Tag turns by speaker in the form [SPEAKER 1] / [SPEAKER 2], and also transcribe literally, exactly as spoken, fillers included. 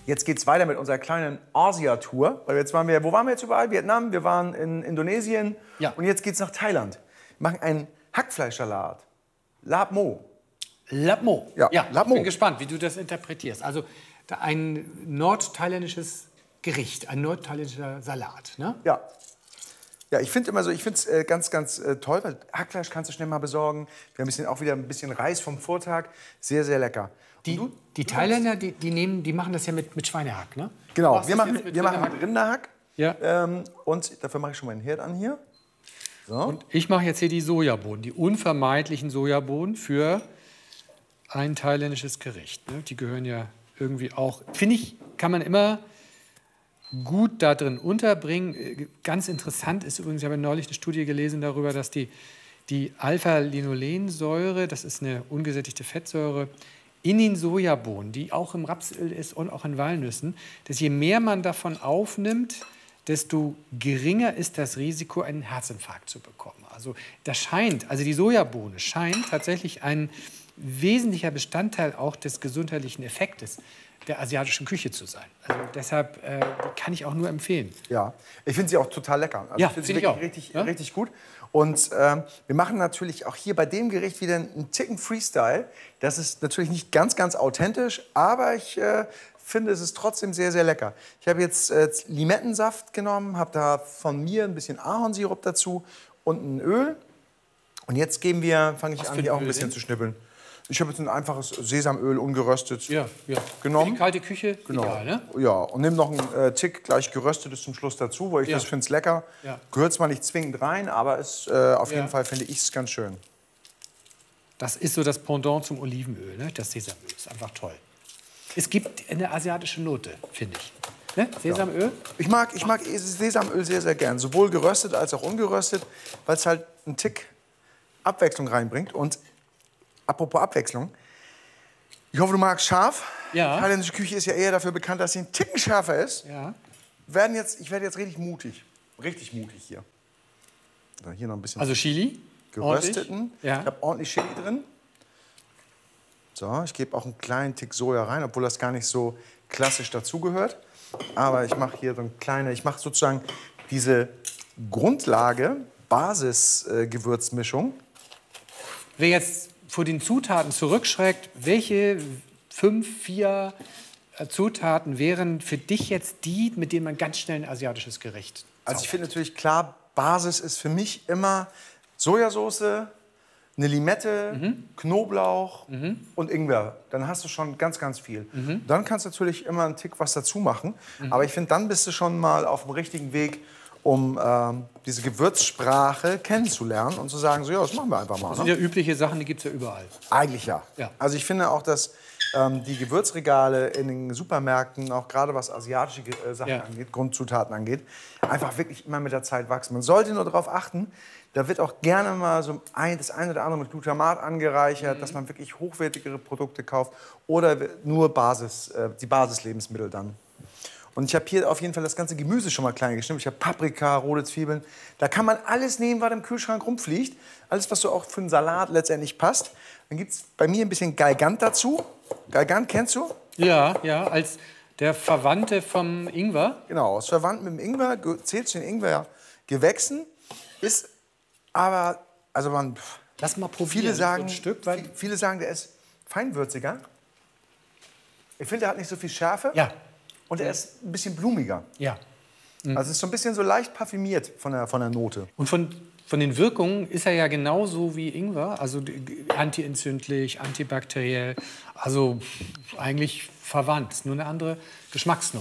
[SPEAKER 1] Jetzt geht's weiter mit unserer kleinen Asia-Tour. Weil jetzt waren wir, wo waren wir jetzt überall? Vietnam, wir waren in Indonesien
[SPEAKER 2] Ja.
[SPEAKER 1] und jetzt geht's nach Thailand. Wir machen einen Hackfleischsalat. Lap Mo.
[SPEAKER 2] Lap Mo.
[SPEAKER 1] Ja,
[SPEAKER 2] ja
[SPEAKER 1] Lap
[SPEAKER 2] ich
[SPEAKER 1] Mo.
[SPEAKER 2] bin gespannt, wie du das interpretierst. Also da ein nordthailändisches Gericht, ein nordthailändischer Salat, ne?
[SPEAKER 1] Ja. Ja, ich finde immer so, ich finde es äh, ganz, ganz äh, toll, weil Hackfleisch kannst du schnell mal besorgen. Wir haben ein bisschen, auch wieder ein bisschen Reis vom Vortag. Sehr, sehr lecker.
[SPEAKER 2] Die,
[SPEAKER 1] du,
[SPEAKER 2] die
[SPEAKER 1] du
[SPEAKER 2] Thailänder, die, die, nehmen, die machen das ja mit, mit Schweinehack, ne?
[SPEAKER 1] Genau,
[SPEAKER 2] Machst
[SPEAKER 1] wir
[SPEAKER 2] das
[SPEAKER 1] machen,
[SPEAKER 2] jetzt mit
[SPEAKER 1] wir machen
[SPEAKER 2] Rinderhack?
[SPEAKER 1] mit Rinderhack.
[SPEAKER 2] Ja.
[SPEAKER 1] Ähm, und dafür mache ich schon mal einen Herd an hier. So.
[SPEAKER 2] Und ich mache jetzt hier die Sojabohnen, die unvermeidlichen Sojabohnen für ein thailändisches Gericht. Ne? Die gehören ja irgendwie auch, finde ich, kann man immer gut da drin unterbringen. Ganz interessant ist übrigens, ich habe neulich eine Studie gelesen darüber, dass die, die Alpha-Linolensäure, das ist eine ungesättigte Fettsäure, in den Sojabohnen, die auch im Rapsöl ist und auch in Walnüssen, dass je mehr man davon aufnimmt, desto geringer ist das Risiko, einen Herzinfarkt zu bekommen. Also das scheint, also die Sojabohne scheint tatsächlich ein wesentlicher Bestandteil auch des gesundheitlichen Effektes der asiatischen Küche zu sein. Also deshalb äh, die kann ich auch nur empfehlen.
[SPEAKER 1] Ja, ich finde sie auch total lecker. Also
[SPEAKER 2] Ja,
[SPEAKER 1] ich finde
[SPEAKER 2] find
[SPEAKER 1] sie
[SPEAKER 2] ich
[SPEAKER 1] wirklich
[SPEAKER 2] auch.
[SPEAKER 1] richtig,
[SPEAKER 2] Ja?
[SPEAKER 1] richtig gut. Und ähm, wir machen natürlich auch hier bei dem Gericht wieder einen Ticken Freestyle. Das ist natürlich nicht ganz, ganz authentisch, aber ich äh, finde, es ist trotzdem sehr, sehr lecker. Ich habe jetzt äh, Limettensaft genommen, habe da von mir ein bisschen Ahornsirup dazu und ein Öl. Und jetzt geben wir, fange ich
[SPEAKER 2] Was
[SPEAKER 1] an,
[SPEAKER 2] für ein
[SPEAKER 1] hier auch ein
[SPEAKER 2] Öl
[SPEAKER 1] bisschen
[SPEAKER 2] denn?
[SPEAKER 1] zu schnippeln. Ich habe jetzt ein einfaches Sesamöl, ungeröstet,
[SPEAKER 2] Ja, ja.
[SPEAKER 1] genommen.
[SPEAKER 2] Für die kalte Küche,
[SPEAKER 1] Genau.
[SPEAKER 2] ideal, ne?
[SPEAKER 1] Ja, und nimm noch einen äh, Tick gleich geröstetes zum Schluss dazu, weil ich
[SPEAKER 2] Ja.
[SPEAKER 1] das finde es lecker.
[SPEAKER 2] Ja.
[SPEAKER 1] Gehört zwar nicht zwingend rein, aber ist, äh, auf
[SPEAKER 2] Ja.
[SPEAKER 1] jeden Fall finde ich es ganz schön.
[SPEAKER 2] Das ist so das Pendant zum Olivenöl, ne? Das Sesamöl ist einfach toll. Es gibt eine asiatische Note, finde ich. Ne? Sesamöl?
[SPEAKER 1] Ich mag, ich mag Sesamöl sehr, sehr gern. Sowohl geröstet als auch ungeröstet, weil es halt einen Tick Abwechslung reinbringt. Und apropos Abwechslung, ich hoffe, du magst scharf.
[SPEAKER 2] Ja.
[SPEAKER 1] Die thailändische Küche ist ja eher dafür bekannt, dass sie einen Ticken schärfer ist.
[SPEAKER 2] Ja.
[SPEAKER 1] Werden jetzt, ich werde jetzt richtig mutig. Richtig mutig hier. So, hier noch ein bisschen
[SPEAKER 2] Also Chili?
[SPEAKER 1] gerösteten.
[SPEAKER 2] Ordentlich? Ja.
[SPEAKER 1] Ich habe ordentlich Chili drin. So, ich gebe auch einen kleinen Tick Soja rein, obwohl das gar nicht so klassisch dazugehört. Aber ich mache hier so eine kleine, ich mache sozusagen diese Grundlage, Basis-Gewürzmischung.
[SPEAKER 2] Wer jetzt vor den Zutaten zurückschreckt, welche fünf, vier äh, Zutaten wären für dich jetzt die, mit denen man ganz schnell ein asiatisches Gericht
[SPEAKER 1] Also ich finde natürlich klar, Basis ist für mich immer Sojasauce, eine Limette,
[SPEAKER 2] Mhm.
[SPEAKER 1] Knoblauch und Ingwer. Dann hast du schon ganz, ganz viel.
[SPEAKER 2] Mhm.
[SPEAKER 1] Dann kannst du natürlich immer einen Tick was dazu machen. Aber ich finde, dann bist du schon mal auf dem richtigen Weg, um ähm, diese Gewürzsprache kennenzulernen und zu sagen, so, ja, das machen wir einfach mal.
[SPEAKER 2] Das
[SPEAKER 1] Ne?
[SPEAKER 2] sind ja übliche Sachen, die gibt es ja überall.
[SPEAKER 1] Eigentlich ja.
[SPEAKER 2] Ja.
[SPEAKER 1] Also ich finde auch, dass ähm, die Gewürzregale in den Supermärkten, auch gerade was asiatische äh, Sachen
[SPEAKER 2] Ja.
[SPEAKER 1] angeht, Grundzutaten angeht, einfach wirklich immer mit der Zeit wachsen. Man sollte nur darauf achten, da wird auch gerne mal so ein, das eine oder andere mit Glutamat angereichert,
[SPEAKER 2] Mhm.
[SPEAKER 1] dass man wirklich hochwertigere Produkte kauft oder nur Basis, äh, die Basislebensmittel dann. Und ich habe hier auf jeden Fall das ganze Gemüse schon mal klein geschnitten. Ich habe Paprika, rote Zwiebeln. Da kann man alles nehmen, was im Kühlschrank rumfliegt. Alles, was so auch für einen Salat letztendlich passt. Dann gibt es bei mir ein bisschen Galgant dazu. Galgant kennst du?
[SPEAKER 2] Ja, ja, als der Verwandte vom Ingwer.
[SPEAKER 1] Genau, ist verwandt mit dem Ingwer, ge- zählt zu den Ingwergewächsen. Ist aber, also man,
[SPEAKER 2] Lass mal probieren.
[SPEAKER 1] viele sagen,
[SPEAKER 2] so ein Stück, weil,
[SPEAKER 1] vi- viele sagen, der ist feinwürziger. Ich finde, der hat nicht so viel Schärfe.
[SPEAKER 2] ja,
[SPEAKER 1] Und er ist ein bisschen blumiger.
[SPEAKER 2] ja.
[SPEAKER 1] Also es ist so ein bisschen so leicht parfümiert von der, von der Note.
[SPEAKER 2] Und von, von den Wirkungen ist er ja genauso wie Ingwer, also die- antientzündlich, antibakteriell, also eigentlich verwandt, ist nur eine andere Geschmacksnote.